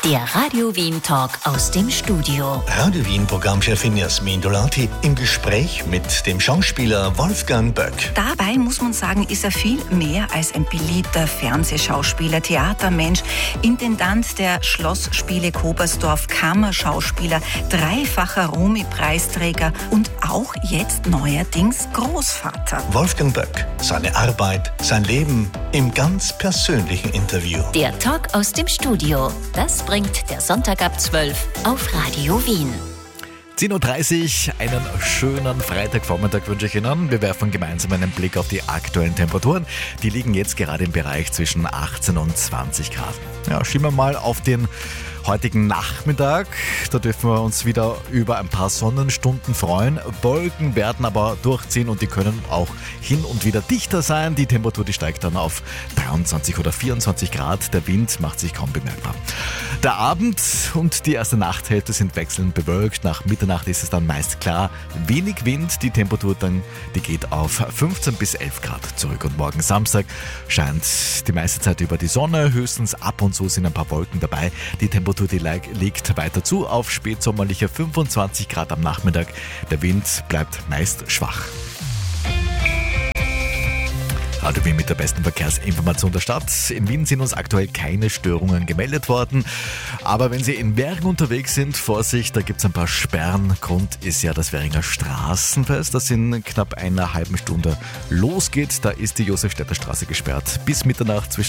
Der Radio Wien Talk aus dem Studio. Radio Wien Programmchefin Jasmin Dolati im Gespräch mit dem Schauspieler Wolfgang Böck. Dabei muss man sagen, ist er viel mehr als ein beliebter Fernsehschauspieler, Theatermensch, Intendant der Schlossspiele Kobersdorf, Kammerschauspieler, dreifacher Romy-Preisträger und auch jetzt neuerdings Großvater. Wolfgang Böck, seine Arbeit, sein Leben im ganz persönlichen Interview. Der Talk aus dem Studio. Das bringt der Sonntag ab 12 auf Radio Wien. 10.30 Uhr, einen schönen Freitagvormittag wünsche ich Ihnen. Wir werfen gemeinsam einen Blick auf die aktuellen Temperaturen. Die liegen jetzt gerade im Bereich zwischen 18 und 20 Grad. Ja, schauen wir mal auf den heutigen Nachmittag. Da dürfen wir uns wieder über ein paar Sonnenstunden freuen. Wolken werden aber durchziehen und die können auch hin und wieder dichter sein. Die Temperatur, die steigt dann auf 23 oder 24 Grad. Der Wind macht sich kaum bemerkbar. Der Abend und die erste Nachthälfte sind wechselnd bewölkt. Nach Mitternacht ist es dann meist klar. Wenig Wind. Die Temperatur die geht auf 15 bis 11 Grad zurück. Und morgen Samstag scheint die meiste Zeit über die Sonne. Höchstens ab und zu sind ein paar Wolken dabei. Die Temperatur liegt weiter zu auf spätsommerliche 25 Grad am Nachmittag. Der Wind bleibt meist schwach. Radio Wien mit der besten Verkehrsinformation der Stadt. In Wien sind uns aktuell keine Störungen gemeldet worden. Aber wenn Sie in Währing unterwegs sind, Vorsicht, da gibt es ein paar Sperren. Grund ist ja das Währinger Straßenfest, das in knapp einer halben Stunde losgeht. Da ist die Josefstädter Straße gesperrt bis Mitternacht zwischen